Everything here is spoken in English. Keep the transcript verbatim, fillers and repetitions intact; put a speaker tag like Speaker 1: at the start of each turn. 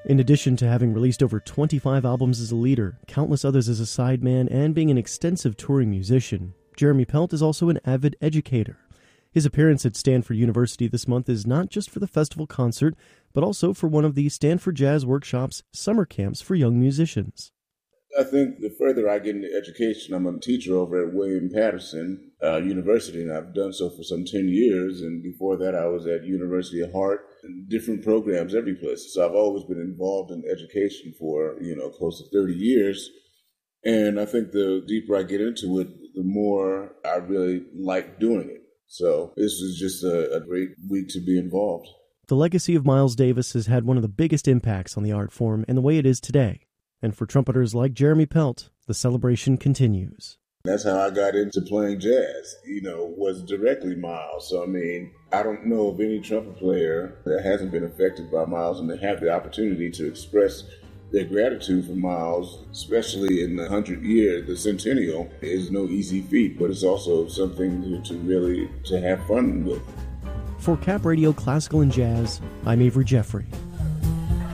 Speaker 1: In addition to having released over twenty-five albums as a leader, countless others as a sideman, and being an extensive touring musician, Jeremy Pelt is also an avid educator. His appearance at Stanford University this month is not just for the festival concert, but also for one of the Stanford Jazz Workshop's summer camps for young musicians.
Speaker 2: I think the further I get into education, I'm a teacher over at William Patterson uh, University, and I've done so for some ten years. And before that, I was at University of Hart, and different programs every place. So I've always been involved in education for, you know, close to thirty years. And I think the deeper I get into it, the more I really like doing it. So this is just a, a great week to be involved.
Speaker 1: The legacy of Miles Davis has had one of the biggest impacts on the art form and the way it is today. And for trumpeters like Jeremy Pelt, the celebration continues.
Speaker 2: That's how I got into playing jazz, you know, was directly Miles. So, I mean, I don't know of any trumpet player that hasn't been affected by Miles, and to have the opportunity to express their gratitude for Miles, especially in the hundredth year, the centennial, is no easy feat, but it's also something to, to really to have fun with.
Speaker 1: For Cap Radio Classical and Jazz, I'm Avery Jeffrey.